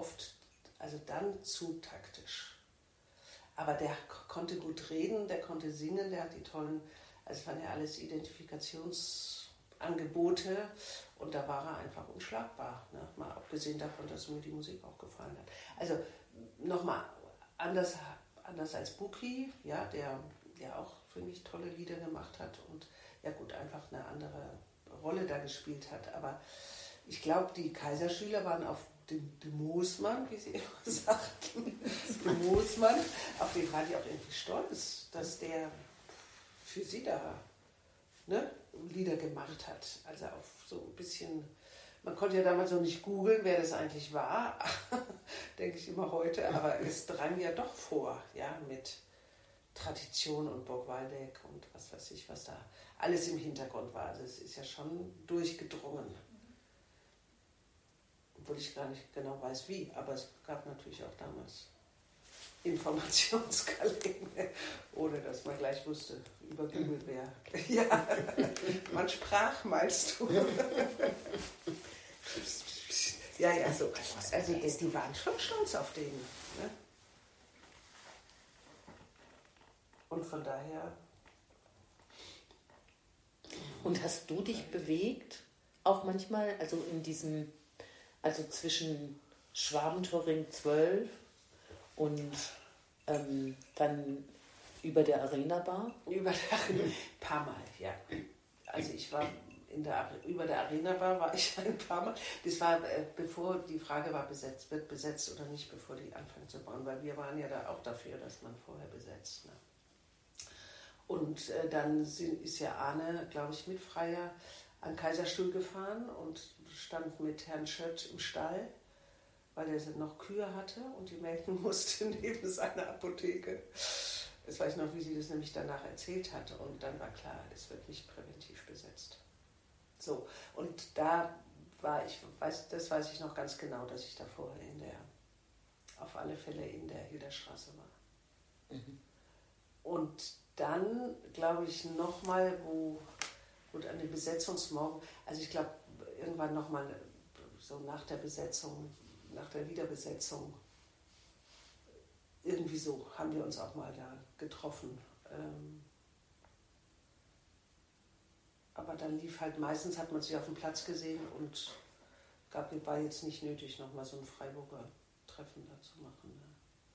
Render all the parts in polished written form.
oft, also dann zu taktisch. Aber der konnte gut reden, der konnte singen, der hat die tollen, also es waren ja alles Identifikationsangebote und da war er einfach unschlagbar. Ne? Mal abgesehen davon, dass mir die Musik auch gefallen hat. Also nochmal anders als Buki, ja, der auch für mich tolle Lieder gemacht hat und ja gut, einfach eine andere Rolle da gespielt hat. Aber ich glaube, die Kaiserschüler waren auf den Moosmann, wie sie immer sagten, den Moosmann, auf den war die auch irgendwie stolz, dass der für sie da Lieder gemacht hat. Also auf so ein bisschen, man konnte ja damals noch nicht googeln, wer das eigentlich war, denke ich immer heute, aber es drang ja doch vor, ja, mit Tradition und Burg Waldeck und was weiß ich, was da alles im Hintergrund war. Also es ist ja schon durchgedrungen. Obwohl ich gar nicht genau weiß wie, aber es gab natürlich auch damals Informationskanäle, ohne dass man gleich wusste, über Google wer. Ja, man sprach, meinst du? Ja, so. Also die waren schon stolz auf den. Ne? Und von daher. Und hast du dich bewegt, auch manchmal, also in diesem, also zwischen Schwabentorring 12 und dann über der Arena Bar? Über der Arena, ein paar Mal, ja. Also ich war über der Arena Bar war ich ein paar Mal. Das war, bevor die Frage war, wird besetzt oder nicht, bevor die anfangen zu bauen, weil wir waren ja da auch dafür, dass man vorher besetzt. Ne? Und dann ist ja Arne, glaube ich, mit Freier an Kaiserstuhl gefahren und stand mit Herrn Schött im Stall, weil er noch Kühe hatte und die melken musste neben seiner Apotheke. Das weiß ich noch, wie sie das nämlich danach erzählt hatte. Und dann war klar, es wird nicht präventiv besetzt. So, und da war das weiß ich noch ganz genau, dass ich da vorher auf alle Fälle in der Hilderstraße war. Mhm. Und dann, glaube ich, nochmal, wo an den Besetzungsmorgen, also ich glaube, irgendwann nochmal so nach der Besetzung, nach der Wiederbesetzung, irgendwie so haben wir uns auch mal da getroffen. Aber dann lief halt, meistens hat man sich auf dem Platz gesehen und war jetzt nicht nötig, nochmal so ein Freiburger Treffen da zu machen. Ne?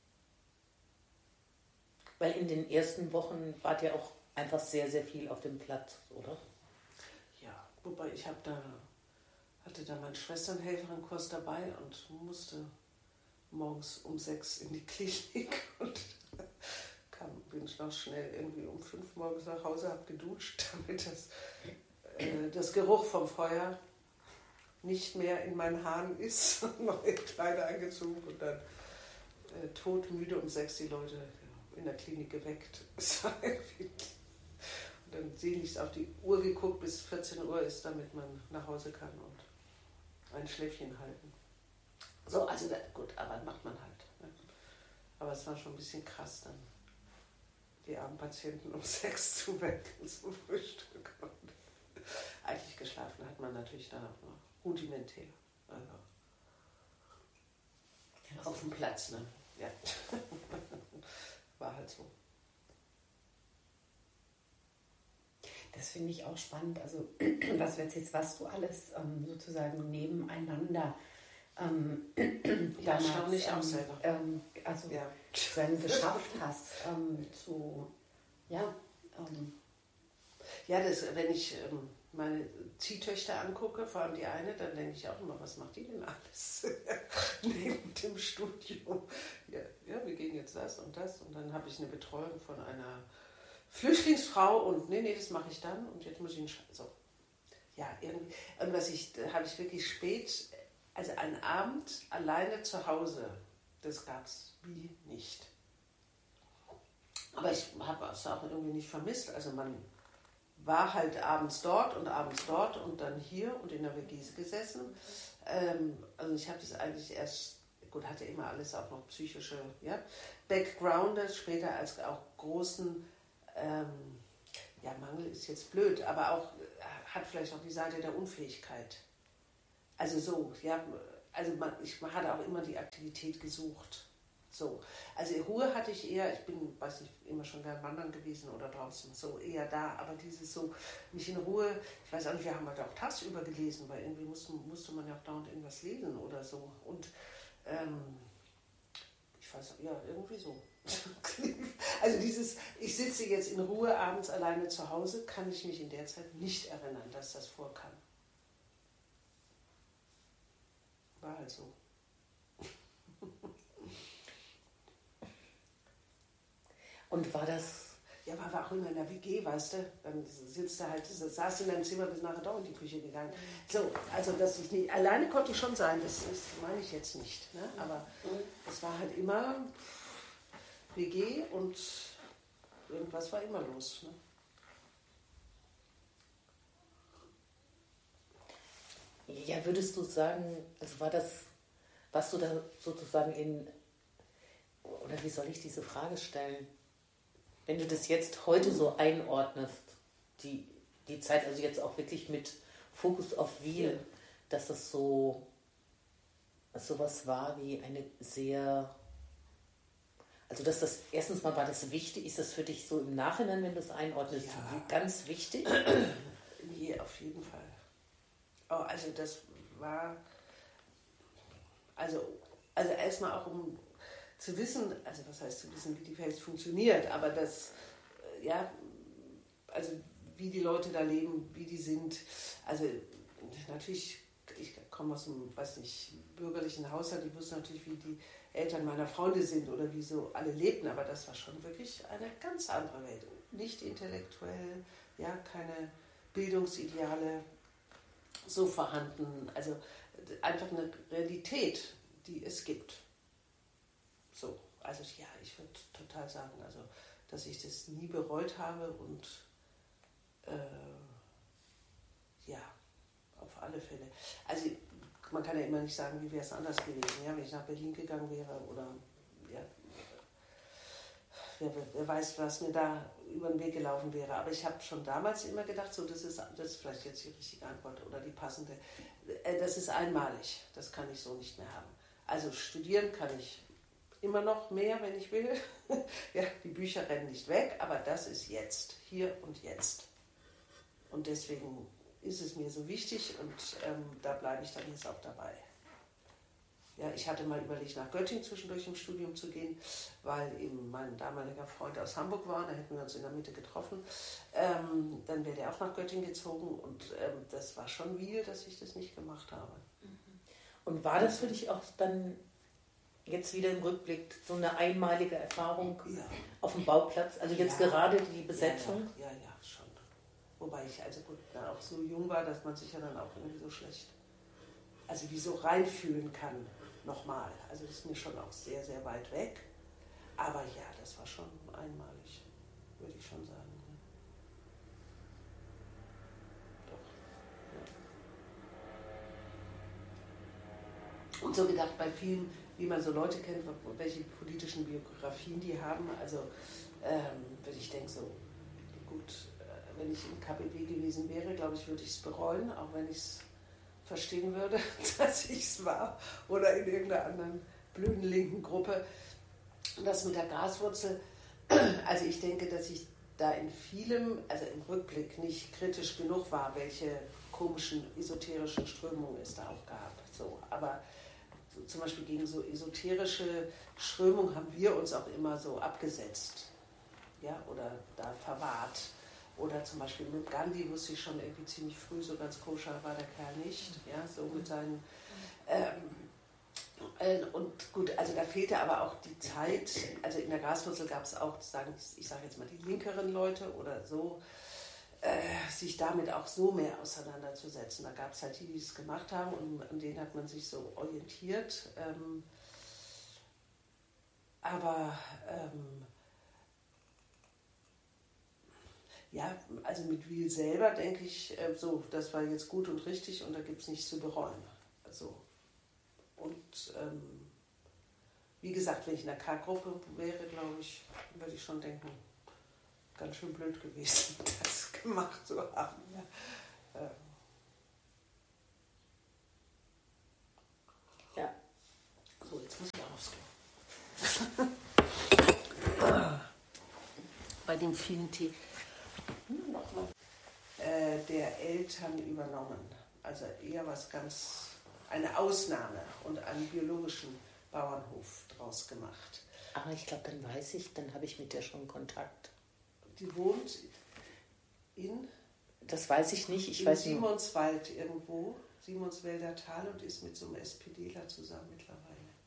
Weil in den ersten Wochen wart ihr auch einfach sehr, sehr viel auf dem Platz, oder? Ja, wobei ich hatte da meinen Schwesternhelferin-Kurs dabei und musste morgens um 6 in die Klinik und bin ich noch schnell irgendwie um 5 morgens nach Hause, habe geduscht, damit das Geruch vom Feuer nicht mehr in meinen Haaren ist, neue Kleider angezogen und dann todmüde um 6 die Leute in der Klinik geweckt. Und dann sehnlichst auf die Uhr geguckt, bis 14 Uhr ist, damit man nach Hause kann und ein Schläfchen halten. So, also gut, aber macht man halt. Ne? Aber es war schon ein bisschen krass, dann die armen Patienten um 6 zu wecken zum Frühstück. Und eigentlich geschlafen hat man natürlich dann auch noch rudimentär. Also auf dem Platz, ne? Ja. War halt so. Das finde ich auch spannend. Also, was du alles sozusagen nebeneinander damals auch selber. Dann geschafft hast wenn ich meine Ziehtöchter angucke, vor allem die eine, dann denke ich auch immer, was macht die denn alles neben dem Studium? Ja, wir gehen jetzt das und dann habe ich eine Betreuung von einer Flüchtlingsfrau und nee, das mache ich dann und jetzt muss ich so. Ja, irgendwas habe ich wirklich spät, also einen Abend alleine zu Hause, das gab es wie nicht. Aber ich habe es auch irgendwie nicht vermisst, also man war halt abends dort und dann hier und in der WG gesessen. Also ich habe das eigentlich erst, gut, hatte immer alles auch noch psychische Backgrounds, später als auch großen, Mangel ist jetzt blöd, aber auch hat vielleicht auch die Seite der Unfähigkeit. Also so, ich hatte auch immer die Aktivität gesucht. So. Also Ruhe hatte ich eher, ich bin, weiß nicht, immer schon gern wandern gewesen oder draußen, so eher da, aber dieses so, nicht in Ruhe, ich weiß auch nicht, wir haben halt auch tagsüber gelesen, weil irgendwie musste man ja auch dauernd irgendwas lesen oder so. Und ich weiß, ja, irgendwie so. Also ich sitze jetzt in Ruhe abends alleine zu Hause, kann ich mich in der Zeit nicht erinnern, dass das vorkam. War halt so. Und war das... Ja, war auch immer in der WG, weißt du, dann saß in deinem Zimmer bis nachher da in die Küche gegangen. So, also dass ich nicht, alleine konnte ich schon sein, das meine ich jetzt nicht, ne? Aber es war halt immer WG und irgendwas war immer los, ne? Ja, würdest du sagen, also warst du da sozusagen oder wie soll ich diese Frage stellen? Wenn du das jetzt heute so einordnest, die Zeit, also jetzt auch wirklich mit Fokus auf Wil, dass das so was war wie eine sehr, also dass das, erstens mal war das wichtig, ist das für dich so im Nachhinein, wenn du es einordnest, ganz wichtig? Nee, auf jeden Fall. Oh, also das war, also erstmal auch zu wissen, also was heißt zu wissen, wie die Welt funktioniert, aber das, also wie die Leute da leben, wie die sind, also natürlich, ich komme aus einem, weiß nicht, bürgerlichen Haushalt, ich wusste natürlich, wie die Eltern meiner Freunde sind oder wie so alle lebten, aber das war schon wirklich eine ganz andere Welt, nicht intellektuell, ja, keine Bildungsideale so vorhanden, also einfach eine Realität, die es gibt. So, also ja, ich würde total sagen, also dass ich das nie bereut habe und auf alle Fälle. Also man kann ja immer nicht sagen, wie wäre es anders gewesen, ja, wenn ich nach Berlin gegangen wäre oder ja, wer weiß, was mir da über den Weg gelaufen wäre. Aber ich habe schon damals immer gedacht, so das ist vielleicht jetzt die richtige Antwort oder die passende, das ist einmalig, das kann ich so nicht mehr haben. Also studieren kann ich immer noch mehr, wenn ich will. Ja, die Bücher rennen nicht weg, aber das ist jetzt, hier und jetzt. Und deswegen ist es mir so wichtig und da bleibe ich dann jetzt auch dabei. Ja, ich hatte mal überlegt, nach Göttingen zwischendurch im Studium zu gehen, weil eben mein damaliger Freund aus Hamburg war, da hätten wir uns in der Mitte getroffen. Dann wäre der auch nach Göttingen gezogen und das war schon Wil, dass ich das nicht gemacht habe. Und war das für dich auch dann jetzt wieder im Rückblick so eine einmalige Erfahrung auf dem Bauplatz? Also jetzt gerade die Besetzung? Ja, schon. Wobei ich also gut auch so jung war, dass man sich ja dann auch irgendwie so schlecht, also wie so reinfühlen kann, nochmal. Also das ist mir schon auch sehr, sehr weit weg. Aber ja, das war schon einmalig, würde ich schon sagen. Doch. Ja. Und so gedacht, bei vielen, wie man so Leute kennt, welche politischen Biografien die haben, also würde ich denken, so gut, wenn ich im KPD gewesen wäre, glaube ich, würde ich es bereuen, auch wenn ich es verstehen würde, dass ich es war oder in irgendeiner anderen blöden linken Gruppe. Und das mit der Graswurzel, also ich denke, dass ich da in vielem, also im Rückblick nicht kritisch genug war, welche komischen esoterischen Strömungen es da auch gab. So, aber zum Beispiel gegen so esoterische Strömungen haben wir uns auch immer so abgesetzt, ja, oder da verwahrt. Oder zum Beispiel mit Gandhi wusste ich schon irgendwie ziemlich früh, so ganz koscher war der Kerl nicht, ja, so mit seinen und gut, also da fehlte aber auch die Zeit, also in der Graswurzel gab es auch, ich sage jetzt mal die linkeren Leute oder so, sich damit auch so mehr auseinanderzusetzen. Da gab es halt die es gemacht haben und an denen hat man sich so orientiert. Ja, also mit Wil selber denke ich, so, das war jetzt gut und richtig und da gibt es nichts zu bereuen. Also, und wie gesagt, wenn ich in der K-Gruppe wäre, glaube ich, würde ich schon denken, ganz schön blöd gewesen, das gemacht zu haben. Ja. So, jetzt muss ich auch aufs Klo. Bei dem vielen Tee. Nochmal. Der Eltern übernommen. Also eher was ganz, eine Ausnahme und einen biologischen Bauernhof draus gemacht. Aber ich glaube, dann weiß ich, dann habe ich mit der schon Kontakt. Die wohnt in? Das weiß ich nicht. In Simonswald irgendwo, Simonswälder Tal, und ist mit so einem SPDler zusammen mittlerweile.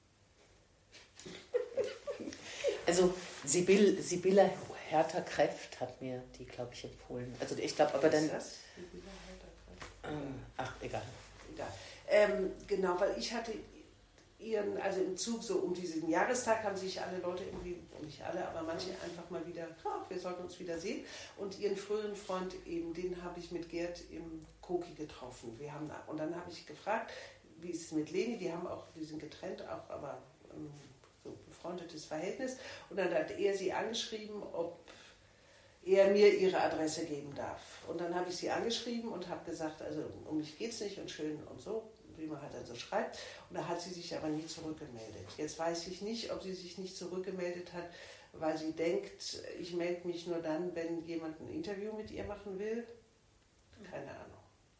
Also Sibylla Hertha-Kräft hat mir die, glaube ich, empfohlen. Also ich glaube, aber dann... Was ist das? Sibylla Hertha-Kräft? Ach, egal. Genau, weil ich hatte ihren, also im Zug so um diesen Jahrestag haben sich alle Leute irgendwie, nicht alle, aber manche einfach mal wieder, wir sollten uns wieder sehen. Und ihren früheren Freund eben, den habe ich mit Gerd im Koki getroffen. Und dann habe ich gefragt, wie ist es mit Leni? Die sind getrennt, auch aber so befreundetes Verhältnis. Und dann hat er sie angeschrieben, ob er mir ihre Adresse geben darf. Und dann habe ich sie angeschrieben und habe gesagt, also um mich geht's nicht und schön und so, wie man halt dann so schreibt. Und da hat sie sich aber nie zurückgemeldet. Jetzt weiß ich nicht, ob sie sich nicht zurückgemeldet hat, weil sie denkt, ich melde mich nur dann, wenn jemand ein Interview mit ihr machen will. Keine Ahnung.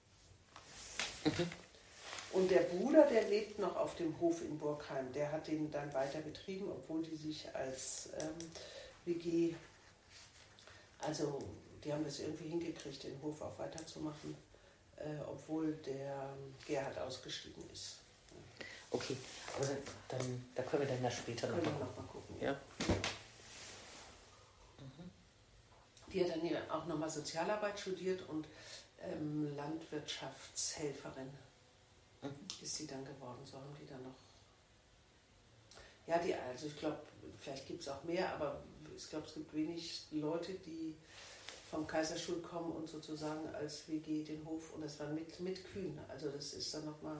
Und der Bruder, der lebt noch auf dem Hof in Burgheim. Der hat den dann weiter betrieben, obwohl die sich als WG, also die haben das irgendwie hingekriegt, den Hof auch weiterzumachen, obwohl der Gerhard ausgestiegen ist. Okay, aber dann, da können wir dann ja später noch mal gucken. Ja. Die hat dann hier auch nochmal Sozialarbeit studiert und Landwirtschaftshelferin ist sie dann geworden. So haben die dann noch. Ja, also ich glaube, vielleicht gibt es auch mehr, aber ich glaube, es gibt wenig Leute, die vom Kaiserstuhl kommen und sozusagen als WG den Hof, und das war mit Kühen. Also das ist dann nochmal.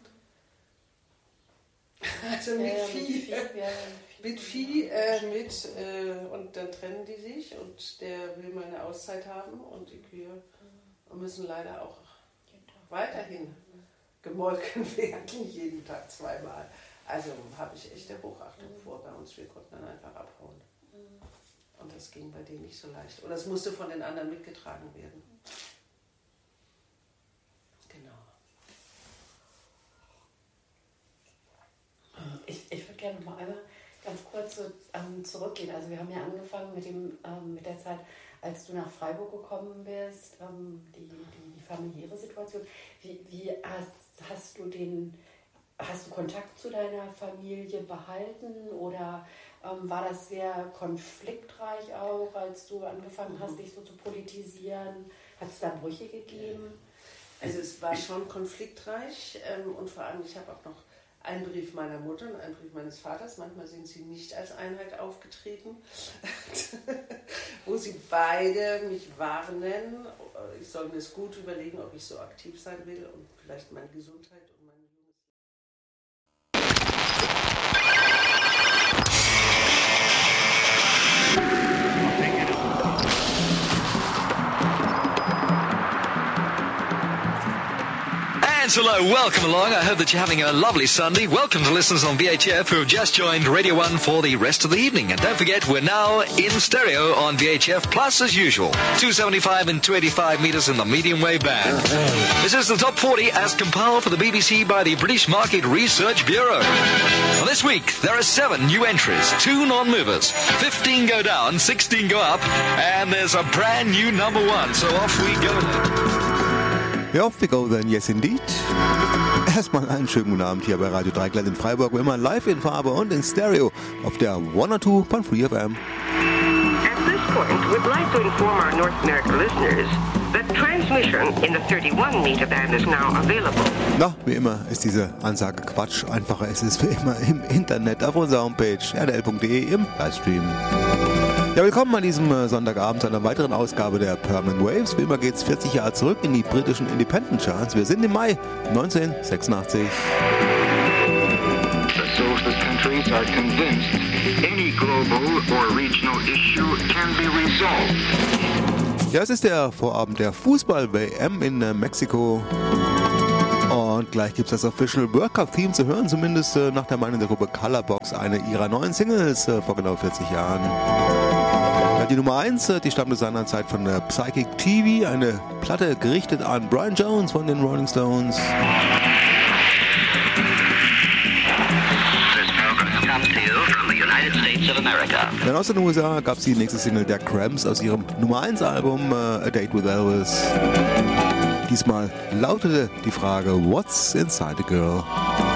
Also mit Vieh. Mit Vieh, und dann trennen die sich und der will mal eine Auszeit haben und die Kühe müssen leider auch weiterhin gemolken werden, jeden Tag zweimal. Also habe ich echte Hochachtung vor bei uns. Wir konnten dann einfach abhauen. Und das ging bei denen nicht so leicht. Oder es musste von den anderen mitgetragen werden. Genau. Ich würde gerne noch mal einmal ganz kurz so, zurückgehen. Also wir haben ja angefangen mit der Zeit, als du nach Freiburg gekommen bist, die familiäre Situation. Wie hast du Kontakt zu deiner Familie behalten oder war das sehr konfliktreich auch, als du angefangen hast, dich so zu politisieren? Hat es da Brüche gegeben? Also es war schon konfliktreich und vor allem, ich habe auch noch einen Brief meiner Mutter und einen Brief meines Vaters. Manchmal sind sie nicht als Einheit aufgetreten, wo sie beide mich warnen. Ich soll mir es gut überlegen, ob ich so aktiv sein will und vielleicht meine Gesundheit und meine junges. Hello, welcome along. I hope that you're having a lovely Sunday. Welcome to listeners on VHF who have just joined Radio 1 for the rest of the evening. And don't forget, we're now in stereo on VHF Plus as usual. 275 and 285 meters in the medium wave band. This is the top 40 as compiled for the BBC by the British Market Research Bureau. Well, this week, there are 7 new entries, 2 non-movers, 15 go down, 16 go up, and there's a brand new number 1. So off we go then. Ja, off we go then, yes indeed. Erstmal einen schönen guten Abend hier bei Radio Dreieckland in Freiburg, wie immer live in Farbe und in Stereo auf der 102.3 FM. At this point, we'd like to inform our North American listeners that transmission in the 31-meter band is now available. Na, wie immer ist diese Ansage Quatsch. Einfacher ist es wie immer im Internet auf unserer Homepage rdl.de im Livestream. Ja, willkommen an diesem Sonntagabend zu einer weiteren Ausgabe der Permanent Waves. Wie immer geht's 40 Jahre zurück in die britischen Independent Charts. Wir sind im Mai 1986. The socialist countries are convinced any global or regional issue can be resolved. Ja, es ist der Vorabend der Fußball-WM in Mexiko. Und Und gleich gibt es das Official World Cup Theme zu hören, zumindest nach der Meinung der Gruppe Colorbox, eine ihrer neuen Singles vor genau 40 Jahren. Ja, die Nummer 1, die stammte seinerzeit von der Psychic TV, eine Platte gerichtet an Brian Jones von den Rolling Stones. Dann aus den USA gab es die nächste Single der Cramps aus ihrem Nummer 1 Album A Date with Elvis. Diesmal lautete die Frage What's Inside a Girl?